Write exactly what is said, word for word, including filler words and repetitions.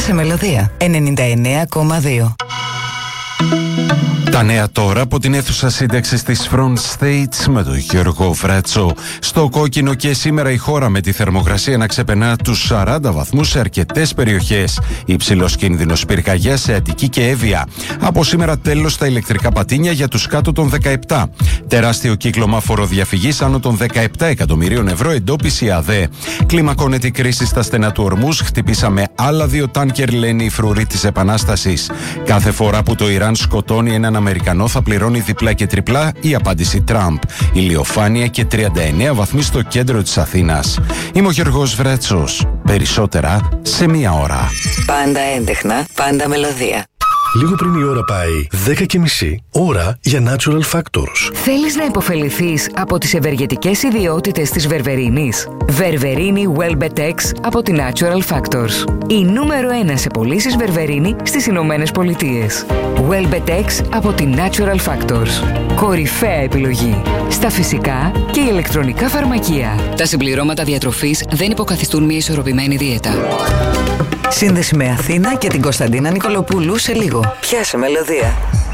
Πιάσε Μελωδία ενενήντα εννέα κόμμα δύο. Τα νέα τώρα από την αίθουσα σύνταξης της Front States με τον Γιώργο Βρέτσο. Στο κόκκινο και σήμερα η χώρα με τη θερμοκρασία να ξεπερνά τους σαράντα βαθμούς σε αρκετές περιοχές. Υψηλός κίνδυνος πυρκαγιάς σε Αττική και Εύβοια. Από σήμερα τέλος στα ηλεκτρικά πατίνια για τους κάτω των δεκαεπτά. Τεράστιο κύκλωμα φοροδιαφυγής άνω των δεκαεπτά εκατομμυρίων ευρώ εντόπισε η ΑΔΕ. Κλιμακώνεται η κρίση στα στενά του Ορμούζ. Χτυπήσαμε άλλα δύο τάνκερ, λένε οι φρουροί της Επανάστασης. Κάθε φορά που το Ιράν σκοτώνει έναν Αμερικανό θα πληρώνει διπλά και τριπλά, η απάντηση Τραμπ. Ηλιοφάνεια και τριάντα εννέα βαθμοί στο κέντρο της Αθήνας. Είμαι ο Γιώργος Βρέτσος. Περισσότερα σε μία ώρα. Πάντα έντεχνα, πάντα μελωδία. Λίγο πριν η ώρα πάει δέκα και μισή, ώρα για Natural Factors. Θέλεις να υποφεληθείς από τις ευεργετικές ιδιότητες της βερβερίνης? Βερβερίνη Welbetex από τη Natural Factors. Η νούμερο ένα σε πωλήσεις βερβερίνη στις Ηνωμένες Πολιτείες. Welbetex από τη Natural Factors. Κορυφαία επιλογή στα φυσικά και ηλεκτρονικά φαρμακεία. Τα συμπληρώματα διατροφής δεν υποκαθιστούν μια ισορροπημένη δίαιτα. Σύνδεση με Αθήνα και την Κωνσταντίνα Νικολοπούλου σε λίγο. Πιάσε Μελωδία.